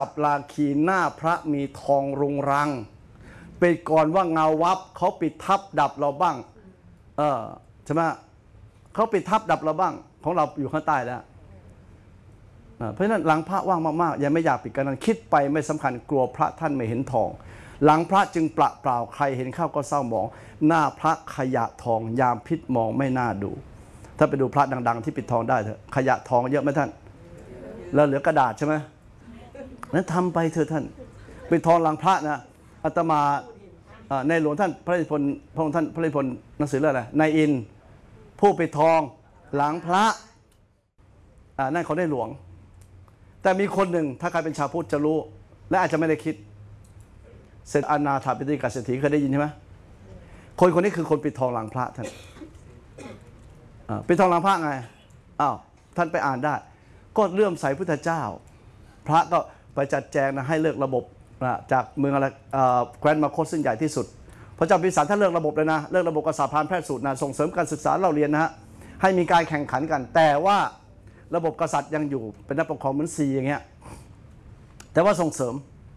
กับราคีหน้าพระมีทองรุงรังเป็นก่อนว่าเงาวับเขาปิดทับดับเราบ้างใช่ไหมเขาปิดทับดับเราบ้างของเราอยู่ข้างใต้แล้วเพราะฉะนั้นหลังพระว่างมากๆยังไม่อยากปิดกันนั้นคิดไปไม่สำคัญกลัวพระท่านไม่เห็นทองหลังพระจึงเปล่าใครเห็นเข้าก็เศร้าหมองหน้าพระขยะทองยามพิษมองไม่น่าดูถ้าไปดูพระดังๆที่ปิดทองได้เถอะขยะทองเยอะไหมท่านแล้วเหลือกระดาษใช่ไหมนั้นทำไปเถอะท่านปิดทองหลังพระนะอาตมาในหลวงท่านพระราชพลพระองค์ท่านพระราชพลหนังสือเรื่องอะไรนายอินผู้ปิดทองหลังพระนั่นเขาได้หลวงแต่มีคนหนึ่งถ้าใครเป็นชาวพุทธจะรู้และอาจจะไม่ได้คิดเศรษฐอนาถาปิฎกเศรษฐีเคยได้ยินใช่ไหมคนนี้คือคนปิดทองหลังพระท่านปิดทองหลังพระไงท่านไปอ่านได้ก็เลื่อมใสพุทธเจ้าพระก็ไปจัดแจงนะให้เลิกระบบจากเมืองอะไรแคว้นมาโคตซึ่งใหญ่ที่สุดพระเจ้าพิสารท่านเลิกระบบเลยนะเลิกระบบกษัตริย์พานแพทย์สูตรนะส่งเสริมการศึกษาเล่าเรียนนะฮะให้มีการแข่งขันกันแต่ว่าระบบกษัตริย์ยังอยู่เป็นนักปกครองเหมือนซีอย่างเงี้ยแต่ว่าส่งเสริม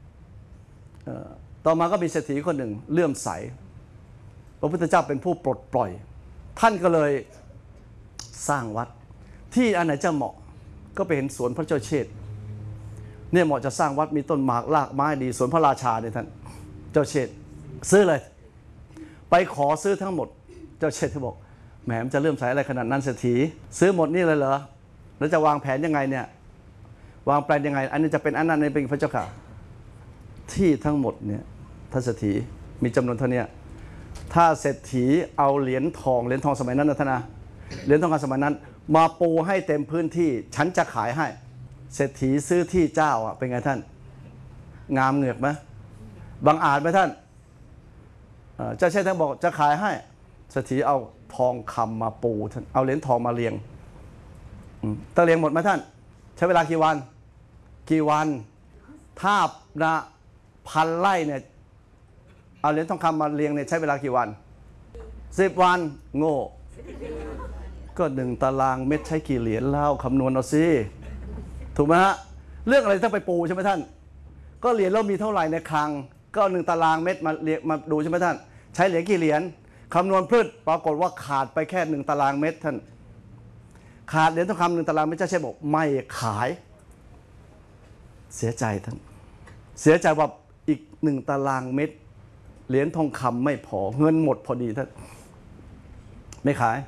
ต่อมาก็มีเศรษฐีคนหนึ่งเลื่อมใสพระพุทธเจ้าเป็นผู้ปลดปล่อยท่านก็เลยสร้างวัดที่อันไหนจะเหมาะก็ไปเห็นสวนพระเจ้าเชษฐ์เนี่ยเหมาะจะสร้างวัดมีต้นหมากรากไม้ดีสวนพระราชาเนี่ยท่านเจ้าเชษฐ์ซื้อเลยไปขอซื้อทั้งหมดเจ้าเชษฐ์บอกแหมมันจะเลื่อมใสอะไรขนาดนั้นเศรษฐีซื้อหมดนี่เลยเหรอแล้วจะวางแผนยังไงเนี่ยวางแผนยังไงอันนี้จะเป็นอันนั้นเป็นพระเจ้าค่ะที่ทั้งหมดเนี่ยท่านเศรษฐีมีจำนวนเท่านี้ถ้าเศรษฐีเอาเหรียญทองสมัยนั้นนะท่านนะเหรียญทองคำสมัยนั้นมาปูให้เต็มพื้นที่ฉันจะขายให้เศรษฐีซื้อที่เจ้าเป็นไงท่านงามเหงือกไหมบังอาจไหมท่านเจ้าเชษฐ์ท่านบอกจะขายให้เศรษฐีเอาทองคำมาปูท่านเอาเหรียญทองมาเรียงตะเรียงหมดไหมท่านใช้เวลากี่วันถ้านะ1,000 ไร่เนี่ยเอาเหรียญทองคำมาเรียงเนี่ยใช้เวลากี่วัน10 วันโง่ก็1 ตารางเมตรใช้กี่เหรียญเล่าคำนวณเอาสิถูกไหมฮะเรื่องอะไรต้องไปปูใช่ไหมท่านก็เหรียญเรามีเท่าไหร่ในคลังก็1 ตารางเมตรมาดูใช่ไหมท่านใช้เหรียญกี่เหรียญคำนวณพืชปรากฏว่าขาดไปแค่1 ตารางเมตรท่านขาดเหรียญทองคำ1 ตารางเมตรเจ้าเชษฐ์บอกไม่ขายเสียใจท่านเสียใจว่าอีก1 ตารางเมตรเหรียญทองคำไม่พอเงินหมดพอดีท่านไม่ขาย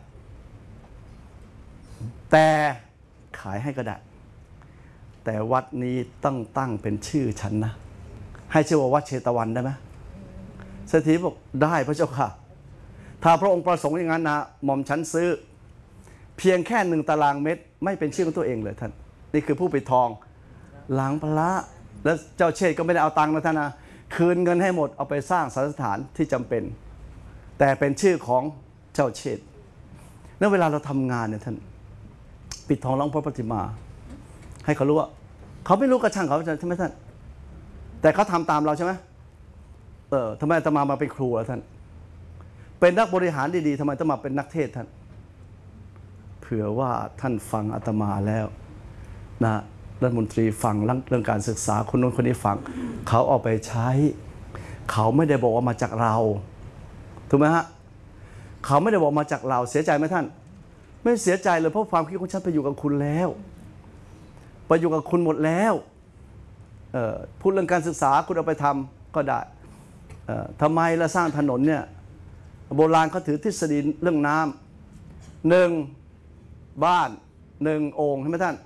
แต่ขายให้ก็ได้แต่วัดนี้ต้องตั้งเป็นชื่อฉันนะให้ชื่อว่าวัดเชตวันได้ไหมเศรษฐีบอกได้พระเจ้าค่ะถ้าพระองค์ประสงค์อย่างนั้นนะหม่อมฉันซื้อเพียงแค่1 ตารางเมตรไม่เป็นชื่อของตัวเองเลยท่านนี่คือผู้ปิดทองหลังพระแล้วเจ้าเชษฐ์ก็ไม่ได้เอาตังค์นะท่านนะคืนเงินให้หมดเอาไปสร้างสถานที่จำเป็นแต่เป็นชื่อของเจ้าเชษฐ์แล้วเวลาเราทำงานเนี่ยท่านปิดทองหลังพระปฏิมาให้เขารู้ว่าเขาไม่รู้กระช่างเขาใช่ไหมท่านแต่เขาทำตามเราใช่ไหมทำไมอาตมาเป็นครูล่ะท่านเป็นนักบริหารดีๆทำไมต้องมาเป็นนักเทศท่านเผื่อว่าท่านฟังอาตมาแล้วนะรัฐมนตรีฟังเรื่องการศึกษาคนนู้นคนนี้ฟังเขาเอาไปใช้เขาไม่ได้บอกว่ามาจากเราถูกไหมฮะเขาไม่ได้บอกมาจากเราเสียใจไหมท่านไม่เสียใจเลยเพราะความคิดของฉันไปอยู่กับคุณแล้วไปอยู่กับคุณหมดแล้วพูดเรื่องการศึกษาคุณเอาไปทำก็ได้ทำไมเราสร้างถนนเนี่ยโบราณเขาถือทฤษฎีเรื่องน้ำ1 บ้าน 1 โอ่งใช่ไหมท่าน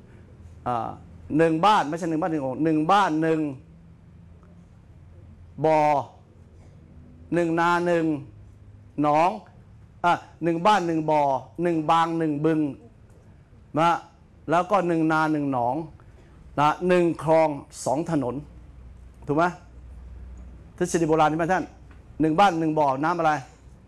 1 บ้านไม่ใช่1 บ้าน 1 โอ่ง1 บ้าน 1 บ่อ1 นา 1 หนอง1 บ้าน 1 บ่อ1 บาง 1 บึงนะแล้วก็1 นา 1 หนองนะ1 คลอง 2 ถนนถูกไหมทฤษฎีโบราณใช่ไหมท่าน1 บ้าน 1 บ่อน้ำอะไร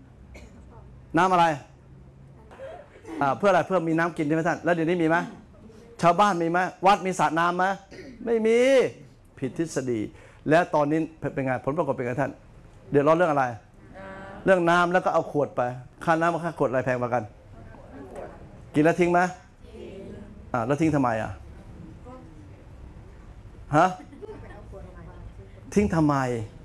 เพื่ออะไรเพื่อมีน้ำกินใช่ไหมท่านแล้วเดี๋ยวนี้มีไหมชาวบ้านมีไหมวัดมีสระน้ำไหมไม่มีผิดทฤษฎีแล้วตอนนี้เป็นไงผลปรากฏเป็นไงท่านเดือดร้อนเรื่องอะไรเรื่องน้ำแล้วก็เอาขวดไปค่าน้ำกับค่าขวดอะไรแพงกว่ากันกินแล้วทิ้งไหมแล้วทิ้งทำไมฮะทิ้งทำไม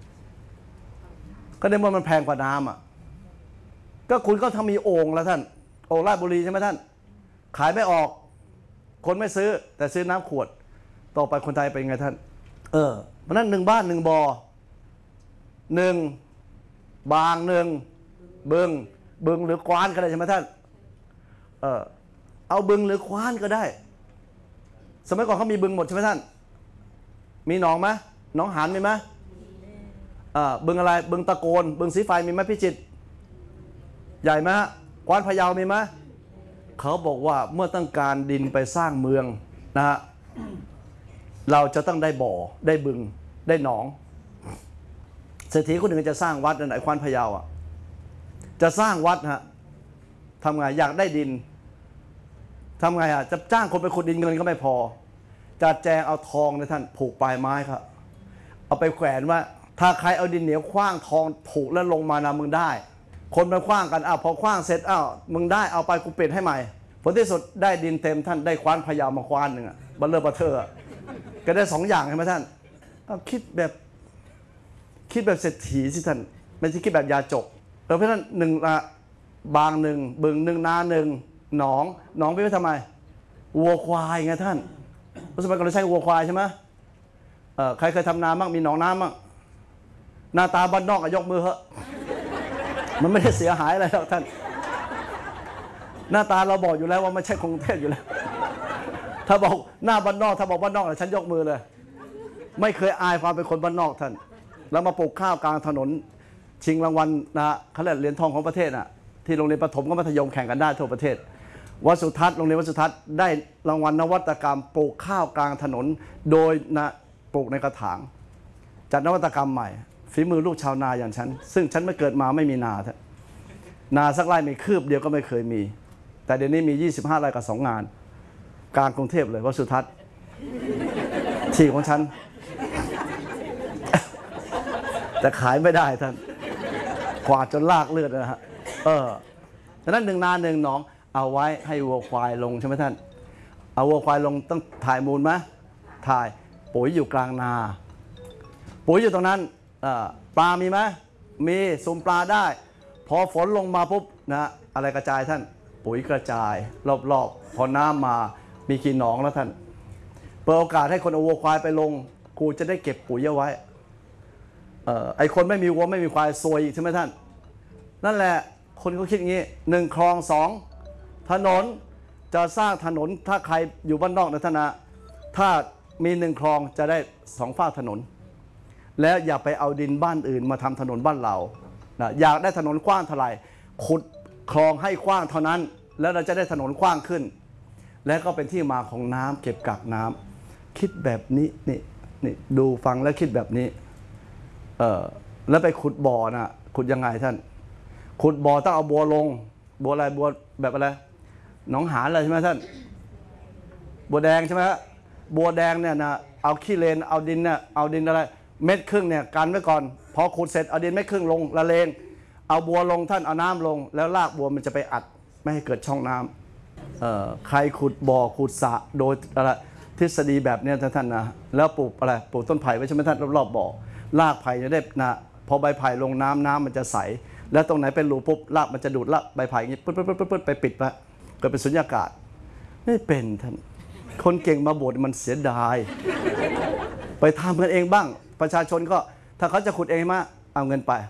ก็ในเมื่อมันแพงกว่าน้ำอ่ะก็คุณก็ทำมีโอ่งแล้วท่านโอ่งราชบุรีใช่ไหมท่านขายไม่ออกคนไม่ซื้อแต่ซื้อน้ำขวดต่อไปคนไทยเป็นไงท่านเพราะนั้น1 บ้าน 1 บ่อ 1 บาง 1 บึงหรือกวานก็ได้ใช่ไหมท่านเอาบึงหรือควานก็ได้สมัยก่อนเขามีบึงหมดใช่ไหมท่านมีหนองไหมหนองหานมีไหมบึงอะไรบึงตะโกนบึงสีไฟมีไหมพิจิตรใหญ่ไหมฮะกวานพะเยามีไหมเขาบอกว่าเมื่อต้องการดินไปสร้างเมืองนะฮะเราจะต้องได้บ่อได้บึงได้หนองเศรษฐีคนหนึ่งจะสร้างวัดในควานพะเยาจะสร้างวัดฮะทำไงอยากได้ดินทำไงจะจ้างคนไปขุดดินเงินก็ไม่พอจัดแจงเอาทองในท่านผูกปลายไม้ครับเอาไปแขวนว่าถ้าใครเอาดินเหนียวคว้างทองผูกแล้วลงมานะมึงได้คนไปคว้างกันพอคว้างเสร็จมึงได้เอาไปกูเปลี่ยนให้ใหม่ผลที่สุดได้ดินเต็มท่านได้ควานพะเยามาควานหนึ่งบัลเลอร์บัตเทอร์ก็ได้2 อย่างใช่ไหมท่านคิดแบบเศรษฐีสิท่านไม่ใช่คิดแบบยาจกเพราะฉะนั้น1 บาง 1 บึง 1 นา 1 หนองไปไว้ทำไมวัวควายไงท่านสมัยก่อนเราใช้วัวควายใช่ไหมใครเคยทำนาบ้างมีหนองน้ำบ้างหน้าตาบ้านนอกยกมือเหอะมันไม่ได้เสียหายอะไรหรอกท่านหน้าตาเราบอกอยู่แล้วว่าไม่ใช่กรุงเทพอยู่แล้วถ้าบอกหน้าบ้านนอกถ้าบอกบ้านนอกฉันยกมือเลยไม่เคยอายความเป็นคนบ้านนอกท่านแล้วมาปลูกข้าวกลางถนนชิงรางวัลนะเขาเรียกเหรียญทองของประเทศที่โรงเรียนประถมกับมัธยมแข่งกันได้ทั่วประเทศวัดสุทัศน์โรงเรียนวัดสุทัศน์ได้รางวัลนวัตกรรมปลูกข้าวกลางถนนโดยปลูกในกระถางจัดนวัตกรรมใหม่ฝีมือลูกชาวนาอย่างฉันซึ่งฉันไม่เกิดมาไม่มีนาสักไร่มีคืบเดียวก็ไม่เคยมีแต่เดี๋ยวนี้มี25 ไร่กับ2 งานกลางกรุงเทพเลยวัดสุทัศน์ที่ของฉันแต่ขายไม่ได้ท่านกวาดจนลากเลือดนะฮะดังนั้น1 นา 1 หนองเอาไว้ให้วัวควายลงใช่ไหมท่านเอาวัวควายลงต้องถ่ายมูลไหมถ่ายปุ๋ยอยู่กลางนาปุ๋ยอยู่ตรงนั้นปลามีไหมมีซุ่มปลาได้พอฝนลงมาปุ๊บนะอะไรกระจายท่านปุ๋ยกระจายรอบๆพอน้ำมามีกี่หนองแล้วท่านเปิดโอกาสให้คนเอาวัวควายไปลงกูจะได้เก็บปุ๋ยเอาไว้ไอคนไม่มีวัวไม่มีควายซวยอีกใช่ไหมท่านนั่นแหละคนเขาคิดอย่างนี้1 คลอง 2 ถนนจะสร้างถนนถ้าใครอยู่บ้านนอกนะท่านนะถ้ามี1 คลองจะได้2 ฝั่งถนนแล้วอย่าไปเอาดินบ้านอื่นมาทำถนนบ้านเราอยากได้ถนนกว้างเท่าไหร่ขุดคลองให้กว้างเท่านั้นแล้วเราจะได้ถนนกว้างขึ้นและก็เป็นที่มาของน้ำเก็บกักน้ำคิดแบบนี้นี่ดูฟังแล้วคิดแบบนี้แล้วไปขุดบ่อขุดยังไงท่านขุดบ่อต้องเอาบัวลงบัวอะไรบัวแบบอะไรหนองหานอะไรใช่ไหมท่านบัวแดงใช่ไหมบัวแดงเนี่ยเอาขี้เลนเอาดินเอาดินอะไร1.5 เมตรเนี่ยกันไว้ก่อนพอขุดเสร็จเอาดิน1.5 เมตรลงละเลงเอาบัวลงท่านเอาน้ำลงแล้วรากบัวมันจะไปอัดไม่ให้เกิดช่องน้ำใครขุดบ่อขุดสระโดยอะไรทฤษฎีแบบนี้ท่านนะแล้วปลูกอะไรปลูกต้นไผ่ไว้ใช่ไหมท่านรอบบ่อรากไผ่จะได้พอใบไผ่ลงน้ำมันจะใสแล้วตรงไหนเป็นรูปุ๊บรากมันจะดูดละใบไผ่อย่างนี้ปึ๊ดไปปิดไปเกิดเป็นสุญญากาศไม่เป็นท่านคนเก่งมาบวชมันเสียดายไปทำกันเองบ้างประชาชนก็ถ้าเขาจะขุดเองมาเอาเงินไป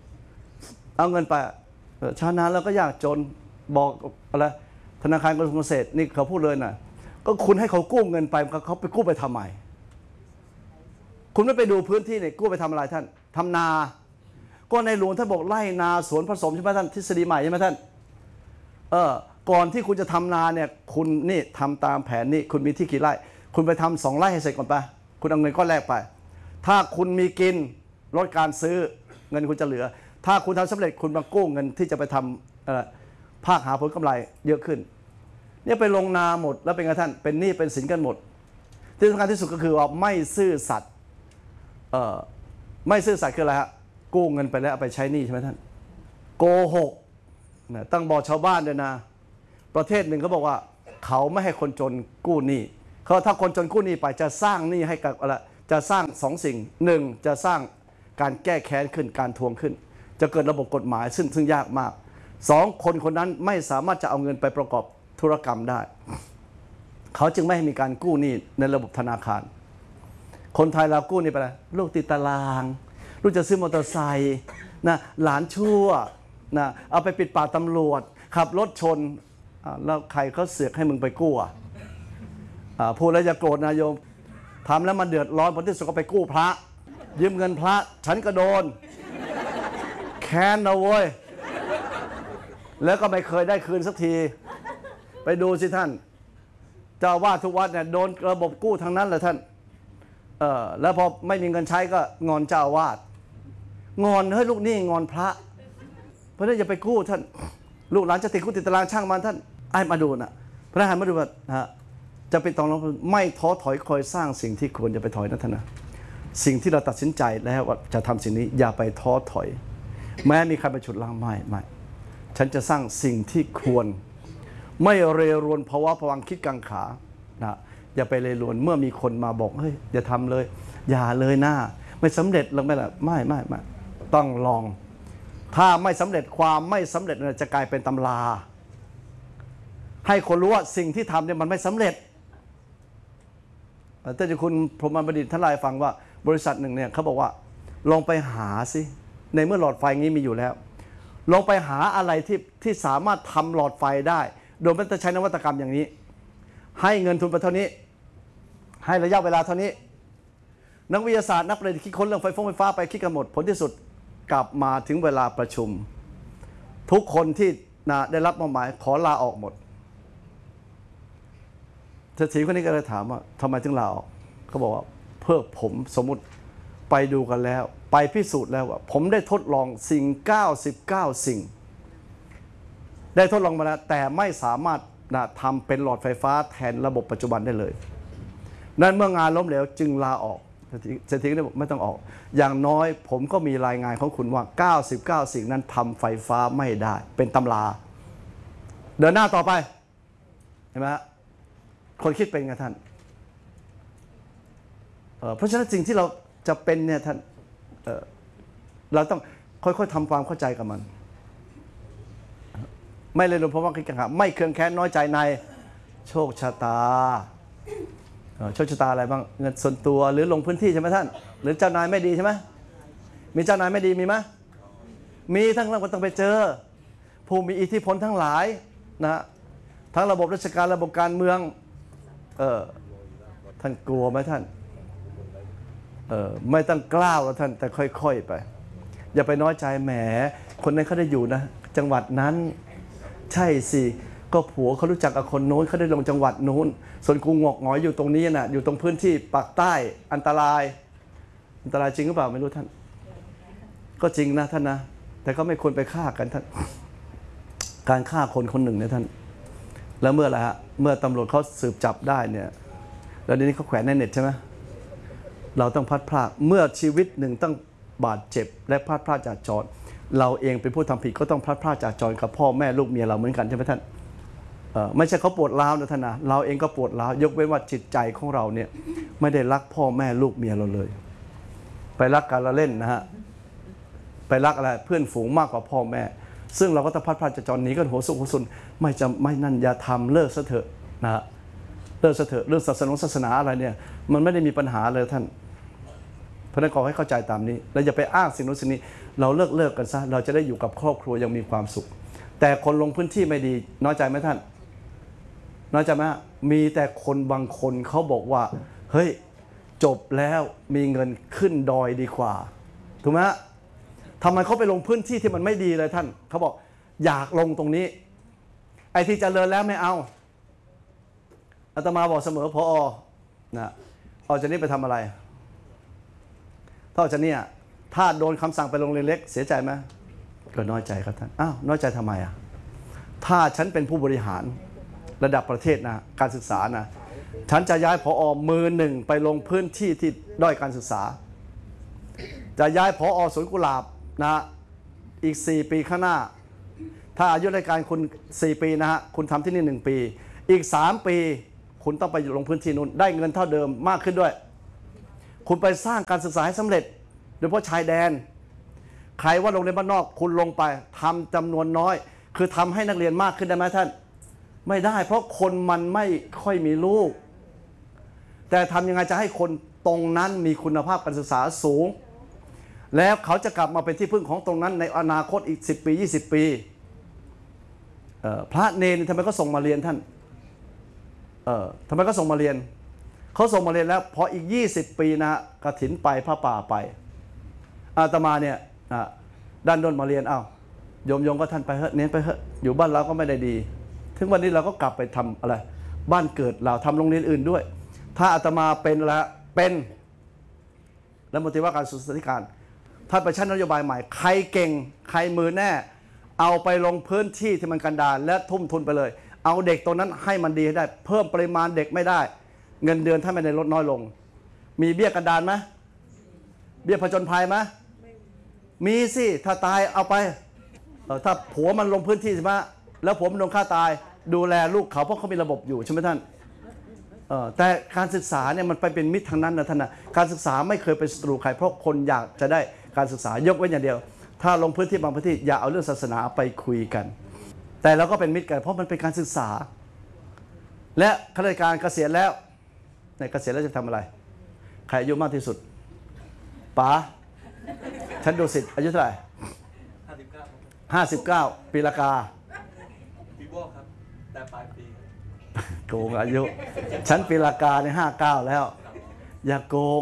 ชาวนาเราก็ยากจนบอกอะไรธนาคารกรุงเกษตรนี่เขาพูดเลยก็คุณให้เขากู้เงินไปเขาไปกู้ไปทำไมคุณไม่ไปดูพื้นที่เนี่ยกู้ไปทำอะไรท่านทำนาก็ในหลวงท่านบอกไร่นาสวนผสมใช่ไหมท่านทฤษฎีใหม่ใช่ไหมท่านก่อนที่คุณจะทำนาเนี่ยคุณนี่ทำตามแผนนี่คุณมีที่กี่ไร่คุณไปทำ2 ไร่ให้เสร็จก่อนไปคุณเอาเงินก้อนแรกไปถ้าคุณมีกินลดการซื้อเงินคุณจะเหลือถ้าคุณทำสำเร็จคุณมากู้เงินที่จะไปทำภาคหาผลกำไรเยอะขึ้นเนี่ยไปลงนาหมดแล้วเป็นไงท่านเป็นหนี้เป็นสินกันหมดที่สำคัญที่สุดก็คือว่าไม่ซื่อสัตย์ไม่ซื่อสัตย์คืออะไรฮะกู้เงินไปแล้วเอาไปใช้หนี้ใช่ไหมท่านโกหกตั้งบอกชาวบ้านด้วยนะประเทศหนึ่งเขาบอกว่าเขาไม่ให้คนจนกู้หนี้เขาถ้าคนจนกู้หนี้ไปจะสร้างหนี้ให้กับอะไรจะสร้างสองสิ่งหนึ่งจะสร้างการแก้แค้นขึ้นการทวงขึ้นจะเกิดระบบกฎหมายซึ่งยากมากสองคนคนนั้นไม่สามารถจะเอาเงินไปประกอบธุรกรรมได้เขาจึงไม่ให้มีการกู้หนี้ในระบบธนาคารคนไทยเรากู้นี่ไปเลยลูกติดตารางลูกจะซื้อมอเตอร์ไซค์นะหลานชั่วนะเอาไปปิดปากตำรวจขับรถชนแล้วใครเขาเสือกให้มึงไปกู้พูดแล้วจะโกรธนะโยมทำแล้วมันเดือดร้อนผลที่สุดก็ไปกู้พระยืมเงินพระฉันก็โดนแค้นนะเว้ยแล้วก็ไม่เคยได้คืนสักทีไปดูสิท่านเจ้าอาวาสทุกวัดเนี่ยโดนระบบกู้ทั้งนั้นเลยท่านแล้วพอไม่มีเงินใช้ก็งอนเจ้าอาวาสงอนเฮ้ยลูกหนี้งอนพระเพราะฉะนั้นอย่าไปกู้ท่านลูกหลานจะติดคุกติดตารางช่างมันท่านไอ้มาดูนะพระหันมาดูว่าจะเป็นตองเราไม่ท้อถอยคอยสร้างสิ่งที่ควรจะไปถอยนะท่านนะสิ่งที่เราตัดสินใจแล้วว่าจะทำสิ่งนี้อย่าไปท้อถอยแม้มีใครไปฉุดล้างไม่ฉันจะสร้างสิ่งที่ควรไม่เรรวนภาวะผวังคิดกังขานะอย่าไปเรรวนเมื่อมีคนมาบอกเฮ้ยอย่าทำเลยอย่าเลยหน้าไม่สำเร็จหรือไม่ล่ะไม่ต้องลองถ้าไม่สำเร็จความไม่สำเร็จจะกลายเป็นตำราให้คนรู้ว่าสิ่งที่ทำเนี่ยมันไม่สำเร็จแต่จะคุณพรหมบัณฑิตท่านเล่าให้ฟังว่าบริษัทหนึ่งเนี่ยเขาบอกว่าลองไปหาสิในเมื่อหลอดไฟงี้มีอยู่แล้วลองไปหาอะไรที่สามารถทำหลอดไฟได้โดยไม่ต้องใช้นวัตกรรมอย่างนี้ให้เงินทุนไปเท่านี้ให้ระยะเวลาเท่านี้นักวิทยาศาสตร์นักประดิษฐ์คิดค้นเรื่องไฟฟ้าไปคิดกันหมดผลที่สุดกลับมาถึงเวลาประชุมทุกคนที่ได้รับมอบหมายขอลาออกหมดเศรษฐีคนนี้ก็เลยถามว่าทำไมถึงลาออกเขาบอกว่าเพื่อผมสมมุติไปดูกันแล้วไปพิสูจน์แล้วว่าผมได้ทดลองสิ่ง99สิ่งได้ทดลองมาแล้วแต่ไม่สามารถทำเป็นหลอดไฟฟ้าแทนระบบปัจจุบันได้เลยนั้นเมื่องานล้มเหลวจึงลาออกเศรษฐีก็เลยบอกไม่ต้องออกอย่างน้อยผมก็มีรายงานของคุณว่า99สิ่งนั้นทำไฟฟ้าไม่ได้เป็นตำราเดินหน้าต่อไปเห็นไหมฮะคนคิดเป็นไงท่านเพราะฉะนั้นสิ่งที่เราจะเป็นเนี่ยท่านเราต้องค่อยๆทำความเข้าใจกับมันไม่เลยลงเพราะว่าคิดกันครับไม่เครืองแค้นน้อยใจในโชคชะตาโชคชะตาอะไรบ้างเงินส่วนตัวหรือลงพื้นที่ใช่ไหมท่านหรือเจ้านายไม่ดีใช่ไหมมีเจ้านายไม่ดีมีไหมมีทั้งเราก็ต้องไปเจอผู้มีอิทธิพลทั้งหลายนะทั้งระบบราชการระบบการเมืองท่านกลัวไหมท่านไม่ต้องกล้าวแล้วท่านแต่ค่อยๆไปอย่าไปน้อยใจแหมคนนั้นเขาได้อยู่นะจังหวัดนั้นใช่สิก็ผัวเขารู้จักกับคนโน้นเขาได้ลงจังหวัดโน้นส่วนกูงอกหงอยอยู่ตรงนี้นะอยู่ตรงพื้นที่ปากใต้อันตรายจริงหรือเปล่าไม่รู้ท่านก็จริงนะท่านนะแต่ก็ไม่ควรไปฆ่ากันท่านการฆ่าคนคนหนึ่งเนี่ยท่านแล้วเมื่อไรฮะเมื่อตำรวจเขาสืบจับได้เนี่ยแล้วเดี๋ยวนี้เขาแขวนในเน็ตใช่ไหมเราต้องพลัดพรากเมื่อชีวิตหนึ่งต้องบาดเจ็บและพลัดพรากจากจรเราเองเป็นผู้ทำผิดก็ต้องพลัดพรากจากจรกับพ่อแม่ลูกเมียเราเหมือนกันใช่ไหมท่านไม่ใช่เขาปวดร้าวนะท่านนะเราเองก็ปวดร้าวยกเว้นว่าจิตใจของเราเนี่ยไม่ได้รักพ่อแม่ลูกเมียเราเลยไปรักการละเล่นนะฮะไปรักอะไรเพื่อนฝูงมากกว่าพ่อแม่ซึ่งเราก็ต้องพลัดพรากจากจรนี้ก็หัวสุขหัวสุนไม่นั่นอย่าทำเลิกซะเถอะนะฮะเลิกซะเถอะเรื่องศาสนาอะไรเนี่ยมันไม่ได้มีปัญหาเลยท่านเพราะนั้นขอให้เข้าใจตามนี้เราอย่าไปอ้างสิ่งนู้นสิ่งนี้เราเลิกกันซะเราจะได้อยู่กับครอบครัวยังมีความสุขแต่คนลงพื้นที่ไม่ดีน้อยใจไหมท่านน้อยใจไหมมีแต่คนบางคนเขาบอกว่าเฮ้ยจบแล้วมีเงินขึ้นดอยดีกว่าถูกไหมฮะทำไมเขาไปลงพื้นที่ที่มันไม่ดีเลยท่านเขาบอกอยากลงตรงนี้ไอ้ที่เจริญแล้วไม่เอาอาตมาบอกเสมอพอนะออกจากนี้ไปทำอะไรถ้าออกจากนี้ถ้าโดนคำสั่งไปโรงเรียนเล็กเสียใจไหมก็น้อยใจครับท่านอ้าวน้อยใจทำไมถ้าฉันเป็นผู้บริหารระดับประเทศนะการศึกษานะฉันจะย้ายผอ.มือหนึ่งไปลงพื้นที่ที่ด้อยการศึกษาจะย้ายผอ.สวนกุหลาบนะอีก4 ปีข้างหน้าถ้าอายุราชการคุณ4 ปีนะฮะคุณทำที่นี่1 ปีอีก3 ปีคุณต้องไปลงพื้นที่นู้นได้เงินเท่าเดิมมากขึ้นด้วยคุณไปสร้างการศึกษาให้สำเร็จโดยเฉพาะชายแดนใครว่าโรงเรียนบ้านนอกคุณลงไปทำจำนวนน้อยคือทำให้นักเรียนมากขึ้นได้ไหมท่านไม่ได้เพราะคนมันไม่ค่อยมีลูกแต่ทำยังไงจะให้คนตรงนั้นมีคุณภาพการศึกษาสูงแล้วเขาจะกลับมาเป็นที่พึ่งของตรงนั้นในอนาคตอีก10 ปี 20 ปีพระเนรทำไมก็ส่งมาเรียนท่านทำไมก็ส่งมาเรียนเขาส่งมาเรียนแล้วพออีก20 ปีนะกฐินไปพระป่าไปอาตมาเนี่ยด้านด้นมาเรียนโยมก็ท่านไปเถอะเน้นไปเถอะอยู่บ้านเราก็ไม่ได้ดีถึงวันนี้เราก็กลับไปทำอะไรบ้านเกิดเราทำโรงเรียนอื่นด้วยถ้าอาตมาเป็นรัฐมนตรีว่าการศึกษาธิการถ้าไปใช้นโยบายใหม่ใครเก่งใครมือแน่เอาไปลงพื้นที่ที่มันกันดารและทุ่มทุนไปเลยเอาเด็กตัวนั้นให้มันดีให้ได้เพิ่มปริมาณเด็กไม่ได้เงินเดือนถ้าไม่ได้ลดน้อยลงมีเบี้ยกันดารไหมเบี้ยผจญภัยไหมมีสิถ้าตายเอาไปถ้าผัวมันลงพื้นที่ใช่ไหมแล้วผัวมันโดนฆ่าตายดูแลลูกเขาเพราะเขามีระบบอยู่ใช่ไหมท่านแต่การศึกษาเนี่ยมันไปเป็นมิตรทางนั้นนะท่านนะการศึกษาไม่เคยเป็นศัตรูใครเพราะคนอยากจะได้การศึกษายกเว้นอย่างเดียวถ้าลงพื้นที่บางพื้นที่อย่าเอาเรื่องศาสนาไปคุยกันแต่เราก็เป็นมิตรกันเพราะมันเป็นการศึกษาและข้าราชการเกษียณแล้วในเกษียณแล้วจะทำอะไรใครอายุมากที่สุดป๋าฉันดูสิอายุเท่าไหร่59ปีละกาปีวอกครับแต่ปลายปีโกงอายุฉันปีละกาใน59แล้วอย่าโกง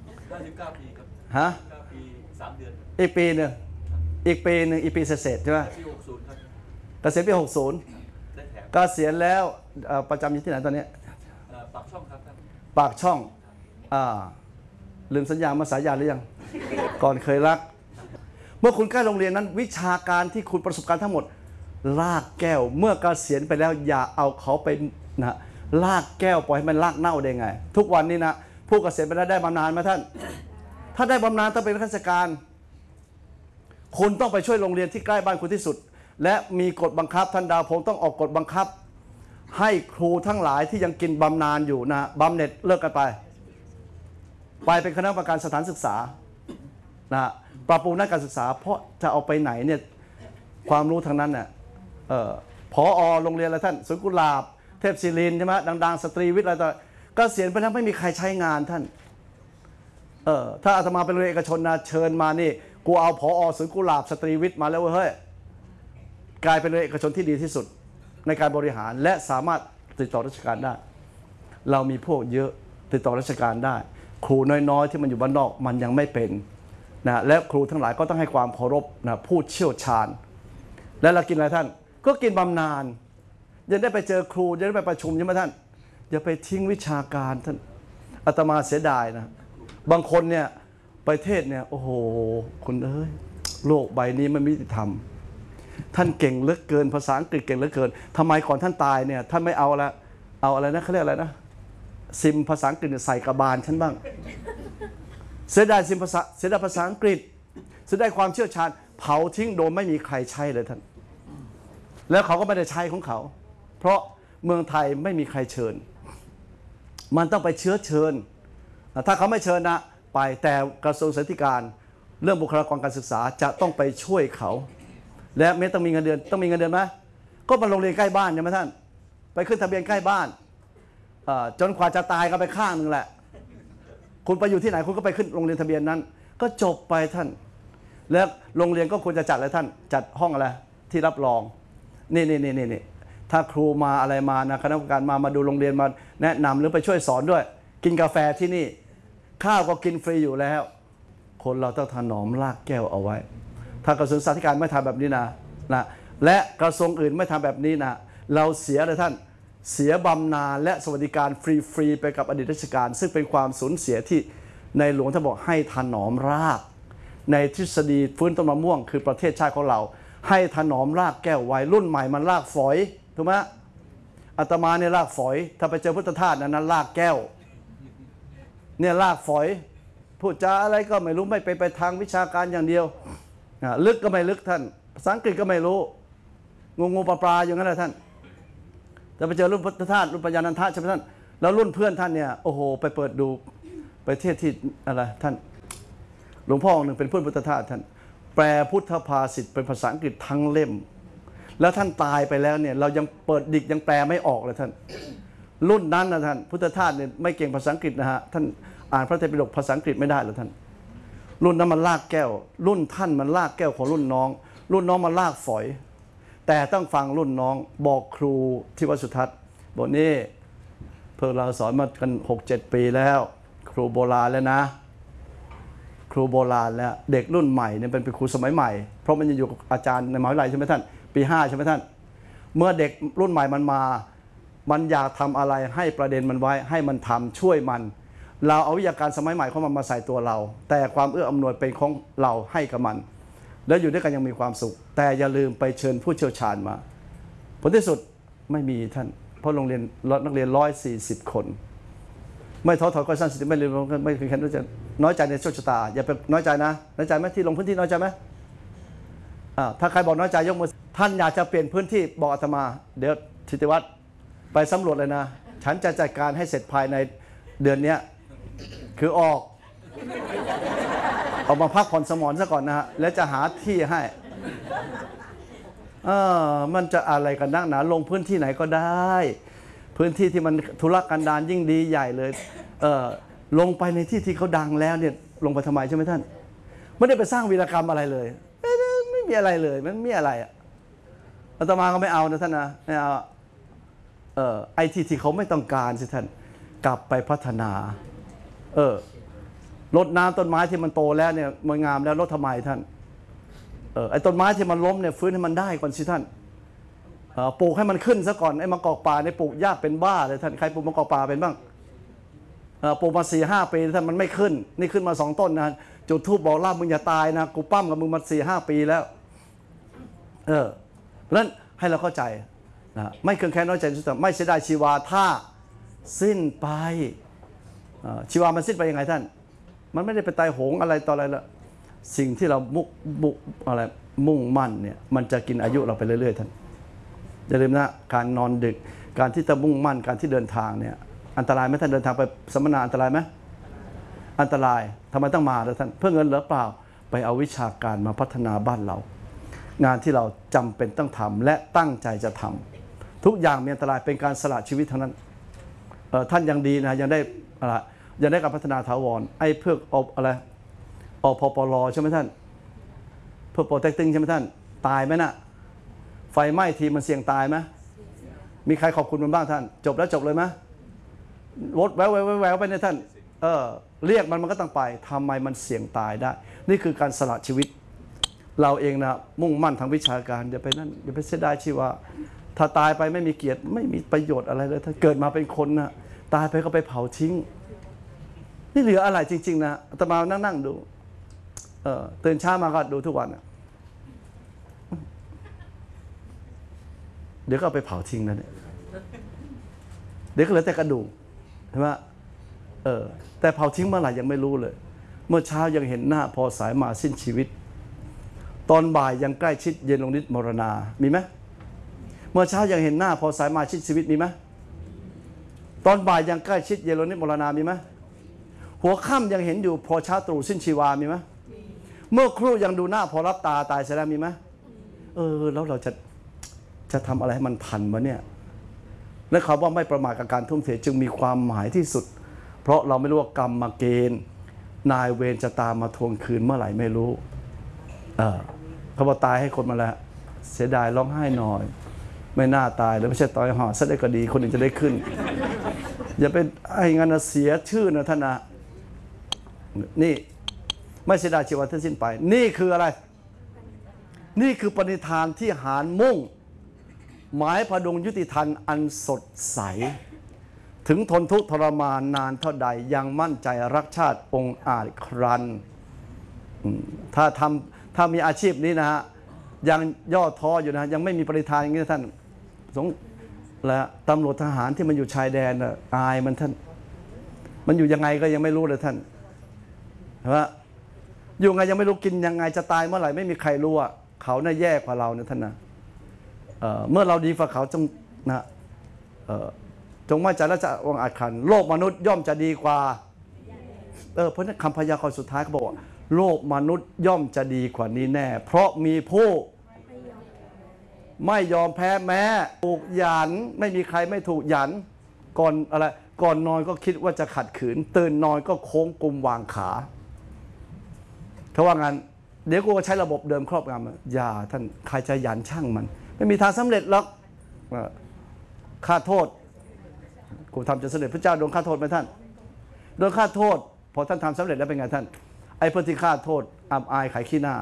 59 ปีครับฮะ 9 ปี 3 เดือนอีกปีหนึ่งอีกปีเศษใช่ไหมปี 60ครับเกษียณปี60 ได้แถมเกษียณแล้วประจำอยู่ที่ไหนตอนนี้ปากช่องครับปากช่องลืมสัญญามาสายันหรือยังก่อนเคยรักเมื่อคุณใกล้โรงเรียนนั้นวิชาการที่คุณประสบการณ์ทั้งหมดลากแก้วเมื่อเกษียณไปแล้วอย่าเอาเขาไปนะลากแก้วปล่อยให้มันลากเน่าได้ไงทุกวันนี้นะผู้เกษียณไปแล้วได้บำนาญไหมท่านถ้าได้บำนาญต้องเป็นข้าราชการคุณต้องไปช่วยโรงเรียนที่ใกล้บ้านคุณที่สุดและมีกฎบังคับท่านดาวพงศ์ต้องออกกฎบังคับให้ครูทั้งหลายที่ยังกินบำนาญอยู่นะบำเหน็จเลิกกันไปเป็นคณะกรรมการสถานศึกษานะปรับปรุงด้านการศึกษาเพราะจะเอาไปไหนเนี่ยความรู้ทางนั้นเนี่ยผอ.โรงเรียนอะไรท่านสวนกุหลาบเทพศิรินทร์ใช่ไหมดังๆสตรีวิทย์อะไรต่างๆก็เกษียณไปแล้วไม่มีใครใช้งานท่านถ้าอาตมาเป็นโรงเรียนเอกชนนะเชิญมานี่กูเอาผอ.สวนกุหลาบสตรีวิทย์มาแล้วเฮ้ยกลายเป็นโรงเรียนเอกชนที่ดีที่สุดในการบริหารและสามารถติดต่อราชการได้เรามีพวกเยอะติดต่อราชการได้ครูน้อยๆที่มันอยู่บ้านนอกมันยังไม่เป็นนะและครูทั้งหลายก็ต้องให้ความเคารพนะผู้เชี่ยวชาญและเรากินอะไรท่านก็กินบำนาญยังได้ไปเจอครูยังได้ไปประชุมใช่ไหมท่านอย่าไปทิ้งวิชาการท่านอาตมาเสียดายนะบางคนเนี่ยประเทศเนี่ยโอ้โหคุณโลกใบนี้มันไม่ยุติธรรมท่านเก่งเหลือเกินภาษาอังกฤษเก่งเหลือเกินทำไมก่อนท่านตายเนี่ยท่านไม่เอาอะไรนะเขาเรียกอะไรนะซิมภาษาอังกฤษใส่กระบาลฉันบ้างเสียดายซิมภาษาเสียดายภาษาอังกฤษเสียดายความเชี่ยวชาญเผาทิ้งโดยไม่มีใครใช้เลยท่านแล้วเขาก็ไม่ได้ใช้ของเขาเพราะเมืองไทยไม่มีใครเชิญมันต้องไปเชิญถ้าเขาไม่เชิญนะไปแต่กระทรวงศึกษาธิการเรื่องบุคลากรการศึกษาจะต้องไปช่วยเขาและไม่ต้องมีเงินเดือนต้องมีเงินเดือนไหมก็มาโรงเรียนใกล้บ้านใช่ไหมท่านไปขึ้นทะเบียนใกล้บ้านจนกว่าจะตายก็ไปข้างหนึ่งแหละคุณไปอยู่ที่ไหนคุณก็ไปขึ้นโรงเรียนทะเบียนนั้นก็จบไปท่านแล้วโรงเรียนก็ควรจะจัดอะไรท่านจัดห้องอะไรที่รับรองนี่ถ้าครูมาอะไรมานะคณะกรรมการมาดูโรงเรียนมาแนะนำหรือไปช่วยสอนด้วยกินกาแฟที่นี่ข้าวก็กินฟรีอยู่แล้วคนเราต้องถนอมรากแก้วเอาไว้ถ้ากระทรวงศึกษาธิการไม่ทำแบบนี้นะและกระทรวงอื่นไม่ทำแบบนี้นะเราเสียเลยท่านเสียบำนาญและสวัสดิการฟรีไปกับอดีตราชการซึ่งเป็นความสูญเสียที่ในหลวงท่านบอกให้ถนอมรากในทฤษฎีฟื้นต้นมะม่วงคือประเทศชาติของเราให้ถนอมรากแก้วไว้รุ่นใหม่มันรากฝอยถูกไหมอาตมาเนี่ยรากฝอยถ้าไปเจอพุทธทาสนั้นรากแก้วเนี่ยรากฝอยพูดจาอะไรก็ไม่รู้ไม่ไปทางวิชาการอย่างเดียวลึกก็ไม่ลึกท่านภาษาอังกฤษก็ไม่รู้งูปลาอย่างนั้นแหละท่านแต่ไปเจอรุ่นพุทธทาสรุ่นปัญญานันทะใช่ไหมท่านแล้วรุ่นเพื่อนท่านเนี่ยโอ้โหไปเปิดดูประเทศที่อะไรท่านหลวงพ่อองค์หนึ่งเป็นพุทธทาสท่านแปลพุทธภาษิตเป็นภาษาอังกฤษทั้งเล่มแล้วท่านตายไปแล้วเนี่ยเรายังเปิดดิกยังแปลไม่ออกเลยท่านรุ่นนั้นนะท่านพุทธทาสเนี่ยไม่เก่งภาษาอังกฤษนะฮะท่านอ่านพระไตรปิฎกภาษาอังกฤษไม่ได้หรอกท่านรุ่นนั้นมันลากแก้วรุ่นท่านมันลากแก้วของรุ่นน้องมันลากฝอยแต่ต้องฟังรุ่นน้องบอกครูที่วัดสุทัศน์บอกนี่เพิ่งเราสอนมากัน 6-7 ปีแล้วครูโบราณแล้วนะครูโบราณแล้วเด็กรุ่นใหม่เนี่ยเป็นครูสมัยใหม่เพราะมันยังอยู่กับอาจารย์ในมหาวิทยาลัยใช่ไหมท่านปี 5ใช่ไหมท่านเมื่อเด็กรุ่นใหม่มันอยากทำอะไรให้ประเด็นมันไว้ให้มันทำช่วยมันเราเอาวิทยาการสมัยใหม่เข้ามาใส่ตัวเราแต่ความเอื้ออำนวยเป็นของเราให้กับมันแล้วอยู่ด้วยกันยังมีความสุขแต่อย่าลืมไปเชิญผู้เชี่ยวชาญมาผลที่สุดไม่มีท่านเพราะโรงเรียนนักเรียน140 คนไม่ท้อถอยก็สั้นสิไม่เรียนไม่เคยแค่น้อยใจในโชคชะตาอย่าไปน้อยใจนะน้อยใจไหมที่ลงพื้นที่น้อยใจไหมถ้าใครบอกน้อยใจยกมือท่านอยากจะเปลี่ยนพื้นที่บอกอาตมาเดี๋ยวธิติวัฒน์ไปสำรวจเลยนะฉันจะจัดการให้เสร็จภายในเดือนนี้คือออกมาพักผ่อนสมองซะก่อนนะฮะแล้วจะหาที่ให้มันจะอะไรกันนักหนาลงพื้นที่ไหนก็ได้พื้นที่ที่มันธุรกันดารยิ่งดีใหญ่เลยลงไปในที่ที่เขาดังแล้วเนี่ยลงไปทำไมใช่ไหมท่านไม่ได้ไปสร้างวีรกรรมอะไรเลยไม่มีอะไรเลยมันมีอะไรอาตมาก็ไม่เอานะท่านนะไม่เอาไอ้ที่เขาไม่ต้องการสิท่านกลับไปพัฒนารดน้ำต้นไม้ที่มันโตแล้วเนี่ยมันงามแล้วรดทำไมท่านไอ้ต้นไม้ที่มันล้มเนี่ยฟื้นให้มันได้ก่อนสิท่านปลูกให้มันขึ้นซะก่อนไอ้มะกอกป่าเนี่ยปลูกยากเป็นบ้าเลยท่านใครปลูกมะกอกป่าเป็นบ้างปลูกมา4-5 ปีท่านมันไม่ขึ้นนี่ขึ้นมา2 ต้นนะจุดธูปบอกลาบมึงอย่าตายนะกูปั้มกับมึงมา4-5 ปีแล้วเพราะฉะนั้นให้เราเข้าใจนะไม่เครืองแค้นน้อยใจสุดไม่เสียดายชีวาถ้าสิ้นไปชีวามันสิ้นไปยังไงท่านมันไม่ได้ไปตายโหงอะไรต่ออะไรละสิ่งที่เรามุ่งมั่นเนี่ยมันจะกินอายุเราไปเรื่อยๆท่านอย่าลืมนะการนอนดึกการที่จะมุ่งมั่นการที่เดินทางเนี่ยอันตรายไหมท่านเดินทางไปสัมมนาอันตรายไหมอันตรายทำไมต้องมาล่ะท่านเพื่อเงินหรือเปล่าไปเอาวิชาการมาพัฒนาบ้านเรางานที่เราจำเป็นต้องทำและตั้งใจจะทำทุกอย่างมีอันตรายเป็นการสละชีวิตทั้งนั้นท่านยังดีนะยังได้อะไรยังได้การพัฒนาถาวรไอ้เพื่ออะไรอพปลใช่ไหมท่านเพื่อโปรเทคติ้งใช่ไหมท่านตายไหมน่ะไฟไหม้ทีมันเสี่ยงตายไหมมีใครขอบคุณมันบ้างท่านจบแล้วจบเลยไหมรถแววไปเนี่ยท่านเรียกมันก็ต้องไปทำไมมันเสี่ยงตายได้นี่คือการสละชีวิตเราเองนะมุ่งมั่นทางวิชาการอย่าไปนั่นอย่าไปเสียดายชีวะถ้าตายไปไม่มีเกียรติไม่มีประโยชน์อะไรเลยถ้าเกิดมาเป็นคนนะตายไปก็ไปเผาทิ้งนี่เหลืออะไรจริงๆนะอาตมานั่งดูตื่นเช้ามาก็ดูทุกวันเดี๋ยวก็เอาไปเผาทิ้งนะเนี่ยเดี๋ยวก็เหลือแต่กระดูกใช่ไหมแต่เผาทิ้งเมื่อไหร่ยังไม่รู้เลยเมื่อเช้ายังเห็นหน้าพอสายมาสิ้นชีวิตตอนบ่ายยังใกล้ชิดเย็นลงนิดมรณามีไหมเมื่อเช้ายังเห็นหน้าพอสายมาสิ้นชีวิตมีไหมตอนบ่ายยังใกล้ชิดเย็นลงนิดมรณามีไหมหัวค่ำยังเห็นอยู่พอเช้าตรู่สิ้นชีวามีไหมเมื่อครู่ยังดูหน้าพอรับตาตายเสียแล้วมีไหมแล้วเราจะทำอะไรให้มันทันวะเนี่ยและคำว่าไม่ประมาทกับการทุ่มเทจึงมีความหมายที่สุดเพราะเราไม่รู้ว่ากรรมมาเกณฑ์นายเวรจะตามมาทวงคืนเมื่อไหร่ไม่รู้เขาบอกตายให้คนมาแล้วเสียดายร้องไห้หน่อยไม่น่าตายเลยไม่ใช่ตายห่อซะได้ก็ดีคนอื่นจะได้ขึ้นอย่าเป็นไอ้งานเสียชื่อนะท่านนะนี่ไม่เสียดายชีวิตทั้งสิ้นไปนี่คืออะไรนี่คือปณิธานที่หารมุ่งหมายพดุงยุติธรรมอันสดใสถึงทนทุกข์ทรมานนานเท่าใดยังมั่นใจรักชาติองค์อาจครันถ้ามีอาชีพนี้นะฮะยังย่อท้ออยู่นะยังไม่มีปณิธานอย่างนี้ท่านและตำรวจทหารที่มันอยู่ชายแดนอายมันท่านมันอยู่ยังไงก็ยังไม่รู้เลยท่านใช่ไหมอยู่ไงยังไม่รู้กินยังไงจะตายเมื่อไหร่ไม่มีใครรู้อ่ะเขาน่าแย่กว่าเราเนี่ยท่านนะเมื่อเราดีกว่าเขาจงนะจงมั่นใจและจะองอาจขันโลกมนุษย์ย่อมจะดีกว่าเพราะนั้นคำพยากรณ์สุดท้ายเขาบอกว่าโลกมนุษย์ย่อมจะดีกว่านี้แน่ เพราะมีผู้ไม่ยอมแพ้แม้ถูกหยันไม่มีใครไม่ถูกหยันก่อนอะไรก่อนนอนก็คิดว่าจะขัดขืนตื่นนอนก็โค้งกุมวางขาเขาว่างั้นเดี๋ยวกูก็ใช้ระบบเดิมครอบงำอย่าท่านใครจะหยันช่างมันไม่มีทางสำเร็จหรอกค่าโทษกูทำจนสำเร็จพระเจ้าโดนค่าโทษไหมท่านโดนค่าโทษพอท่านทำสำเร็จแล้วเป็นไงท่านไอ้พวกที่ค่าโทษอับอายขายขี้หน้า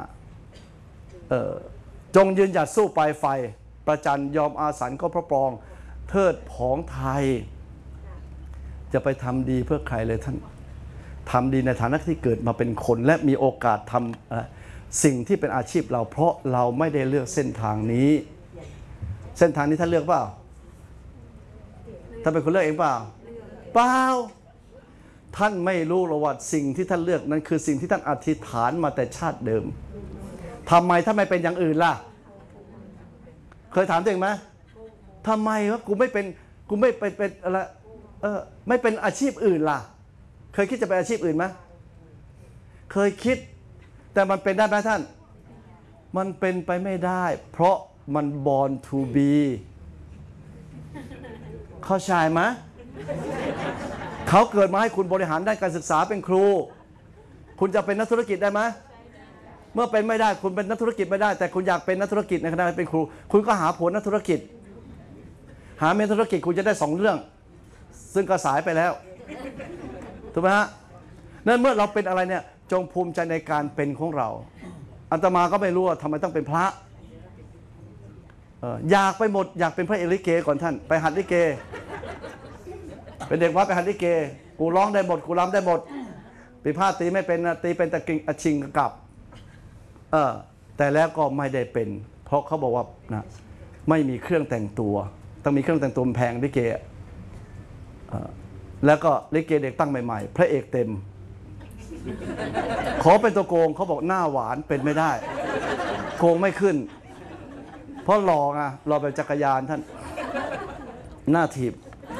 จงยืนหยัดสู้ปลายไฟประจันยอมอาสันก็พระปรองเทิดผองไทยจะไปทำดีเพื่อใครเลยท่านทำดีในฐานะที่เกิดมาเป็นคนและมีโอกาสทำสิ่งที่เป็นอาชีพเราเพราะเราไม่ได้เลือกเส้นทางนี้เส้นทางนี้ท่านเลือกเปล่าท่านเป็นคนเลือกเองเปล่าเปล่าท่านไม่รู้หรอกว่าสิ่งที่ท่านเลือกนั้นคือสิ่งที่ท่านอธิษฐานมาแต่ชาติเดิมทำไมถ้าไม่เป็นอย่างอื่นล่ะเคยถามตัวเองไหมทำไมวะกูไม่เป็นอะไรไม่เป็นอาชีพอื่นล่ะเคยคิดจะเป็นอาชีพอื่นไหมเคยคิดแต่มันเป็นได้ไหมท่านมันเป็นไปไม่ได้เพราะมัน born to be เข้าใจไหมเขาเกิดมาให้คุณบริหารด้านการศึกษาเป็นครูคุณจะเป็นนักธุรกิจได้ไหมเมื่อเป็นไม่ได้คุณเป็นนักธุรกิจไม่ได้แต่คุณอยากเป็นนักธุรกิจในขณะเป็นครูคุณก็หาผัวนักธุรกิจหาเมียธุรกิจคุณจะได้2 เรื่องซึ่งก็สายไปแล้วถูกไหมฮะนั่นเมื่อเราเป็นอะไรเนี่ยจงภูมิใจในการเป็นของเราอาตมาก็ไม่รู้ว่าทำไมต้องเป็นพระอยากไปหมดอยากเป็นพระเอกลิเกก่อนท่านไปหัดลิเกเป็นเด็กวัดไปหัดลิเกกูร้องได้หมดกูรำได้หมดปีพาดตีไม่เป็นตีเป็นตะกิ่งชิงกับแต่แล้วก็ไม่ได้เป็นเพราะเขาบอกว่านะไม่มีเครื่องแต่งตัวต้องมีเครื่องแต่งตัวแพงลิเกแล้วก็ลิเกเด็กตั้งใหม่ๆพระเอกเต็มขอเป็นตัวโกงเขาบอกหน้าหวานเป็นไม่ได้โกงไม่ขึ้นเพราะหล่อไงหล่อแบบจักรยานท่านหน้าถีบ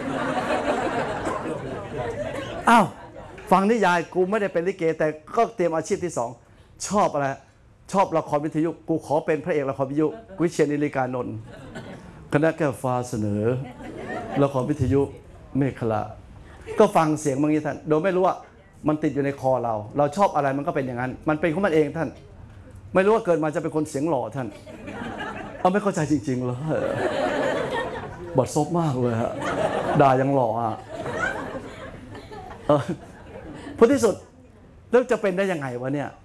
อ้าวฟังนิยายกูไม่ได้เป็นลิเกแต่ก็เตรียมอาชีพที่2ชอบอะไรชอบละครวิทยุกูขอเป็นพระเอกละครวิทยุวิเชียรนิริกานนท์คณะแก้วฟ้าเสนอละครวิทยุเมฆละก็ฟังเสียงบางทีท่านโดยไม่รู้ว่ามันติดอยู่ในคอเราชอบอะไรมันก็เป็นอย่างนั้นมันเป็นของมันเองท่านไม่รู้ว่าเกิดมาจะเป็นคนเสียงหล่อท่านเอาไม่เข้าใจจริงๆเลยบทซบมากเลยฮะด่ายังหล่ออ่ะพุทธิสุดแล้วจะเป็นได้ยังไงวะเนี่ย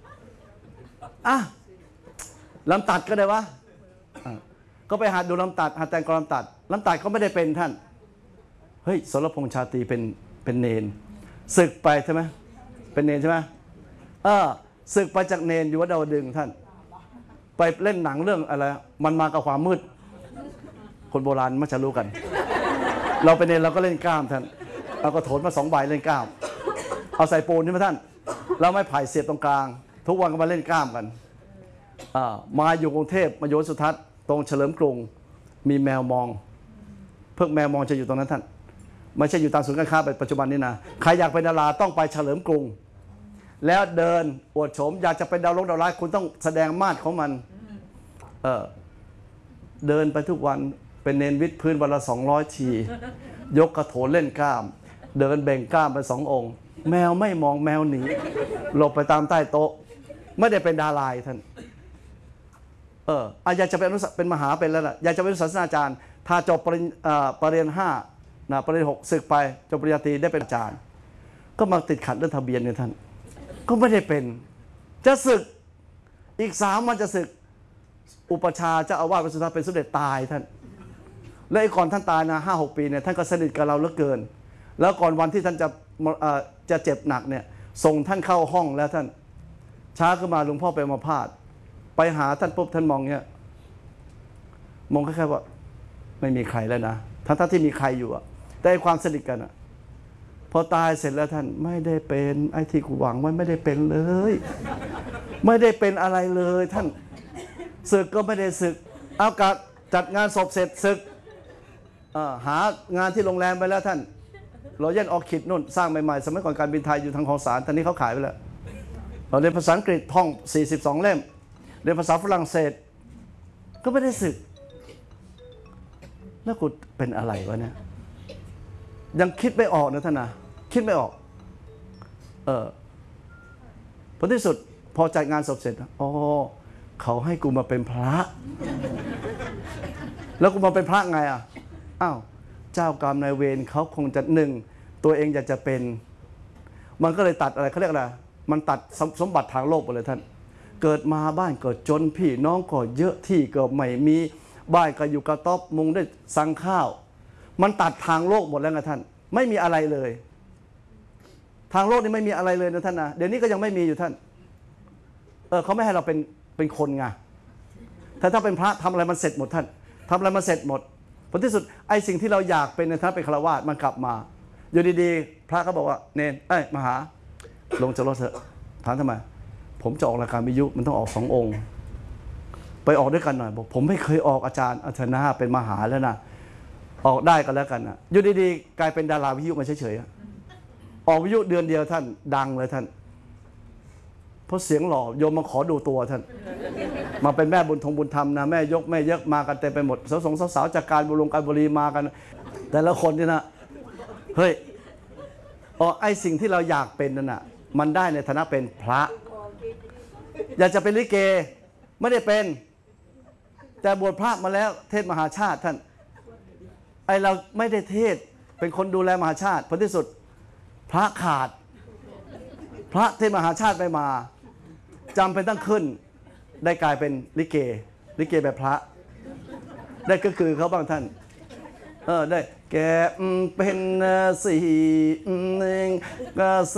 ลำตัดก็ได้วะก็ไปหัดดูลำตัดหัดแต่งกลอนลำตัดก็ไม่ได้เป็นท่านเฮ้ยสรพงษ์ชาตรีเป็นเนนศึกไปใช่ไหมเป็นเนนใช่ไหมศึกไปจากเนนอยู่วัดดาวดึงท่านไปเล่นหนังเรื่องอะไรมันมากับความมืดคนโบราณมักจะรู้กันเราเป็นเนนเราก็เล่นกล้ามท่านเราก็โถนมา2 ใบเล่นกล้ามเอาใส่ปูนใช่ไหมท่านเราไม่ไผ่เสียบตรงกลางทุกวันก็มาเล่นกล้ามกันมาอยู่กรุงเทพมาโยนสุทัศน์ตรงเฉลิมกรุงมีแมวมองเพิ่งแมวมองจะอยู่ตรงนั้นท่านไม่ใช่อยู่ตามศูนย์การค้าปัจจุบันนี้นะใครอยากเป็นดาราต้องไปเฉลิมกรุงแล้วเดินอวดโฉมอยากจะเป็นดาวร้ายคุณต้องแสดงมาดของมันเดินไปทุกวันเป็นเนนวิทพื้นวันละ200 ทียกกระโถนเล่นกล้ามเดินเบ่งกล้ามไป2 องค์แมวไม่มองแมวหนีหลบไปตามใต้โต๊ะไม่ได้เป็นดาราท่านอยากจะเป็นมหาเป็นแล้วล่ะอยากจะเป็นศาสตราจารย์ถ้าจบปริญญา5ปริญญา6ศึกไปจบปริญญาตรีได้เป็นอาจารย์ก็มาติดขัดเรื่องทะเบียนเนี่ยท่านก็ไม่ได้เป็นจะศึกอีก3 วันจะศึกอุปชาเจ้าอาวาสวัดสุทัศน์เป็นสมเด็จตายท่านและก่อนท่านตายนะ5-6 ปีเนี่ยท่านก็สนิทกับเราเหลือเกินแล้วก่อนวันที่ท่านจะเจ็บหนักเนี่ยส่งท่านเข้าห้องแล้วท่านช้าขึ้นมาหลวงพ่อไปมาพาดไปหาท่านปุ๊บท่านมองเงี้ยมองแค่ว่าไม่มีใครแล้วนะทั้งที่มีใครอยู่แต่ความสนิทกันพอตายเสร็จแล้วท่านไม่ได้เป็นไอ้ที่กูหวังไว้ไม่ได้เป็นเลยไม่ได้เป็นอะไรเลยท่านศึกก็ไม่ได้ศึกเอากะจัดงานศพเสร็จศึกหางานที่โรงแรมไปแล้วท่านรอยัลออคิดนู่นสร้างใหม่ๆสมัยก่อนการบินไทยอยู่ทางของสารตอนนี้เขาขายไปแล้วเราเรียนภาษาอังกฤษท่อง42เล่มเรียนภาษาฝรั่งเศสก็ไม่ได้สึกแล้วกูเป็นอะไรวะเนี่ยยังคิดไม่ออกนะท่านนะคิดไม่ออกผลที่สุดพอจัดงานศพเสร็จอ๋อเขาให้กูมาเป็นพระแล้วกูมาเป็นพระไงอ่ะอ้าวเจ้ากรรมนายเวรเขาคงจะหนึ่งตัวเองอยากจะเป็นมันก็เลยตัดอะไรเขาเรียกอะไรมันตัดสมบัติทางโลกไปเลยท่านเกิดมาบ้านก็จนพี่น้องก็เยอะที่ก็ไม่มีบ้านก็อยู่กระต๊อบมุงด้วยสังข้าวมันตัดทางโลกหมดแล้วไงท่านไม่มีอะไรเลยทางโลกนี่ไม่มีอะไรเลยนะท่านนะเดี๋ยวนี้ก็ยังไม่มีอยู่ท่านเขาไม่ให้เราเป็นคนไงถ้าเป็นพระทำอะไรมันเสร็จหมดท่านทำอะไรมันเสร็จหมดผลที่สุดไอ้สิ่งที่เราอยากเป็นในฐานะเป็นฆราวาสมันกลับมาอยู่ดีๆพระเขาบอกว่าเนนมหาลงจากรถเถอะถามทำไมผมจะออกรายการวิทยุมันต้องออก2 องค์ไปออกด้วยกันหน่อยบอกผมไม่เคยออกอาจารย์ชนะเป็นมหาแล้วนะออกได้กันแล้วกันนะอยู่ดีๆกลายเป็นดาราวิทยุมาเฉยๆออกวิทยุเดือนเดียวท่านดังเลยท่านเพราะเสียงหล่อโยมมาขอดูตัวท่านมาเป็นแม่บุญธรรมนะแม่ยกแม่เยอะมากันเต็มไปหมดสาวจากการบุรีมากันแต่ละคนนี่นะเฮ้ยไอ้สิ่งที่เราอยากเป็นนั่นน่ะมันได้ในฐานะเป็นพระอยากจะเป็นลิเกไม่ได้เป็นแต่บวชพระมาแล้วเทศมหาชาติท่านไอเราไม่ได้เทศเป็นคนดูแลมหาชาติผลที่สุดพระขาดพระเทศมหาชาติไปมาจำเป็นต้องขึ้นได้กลายเป็นลิเกแบบพระได้ก็คือเขาบ้างท่านได้แกเป็น4 1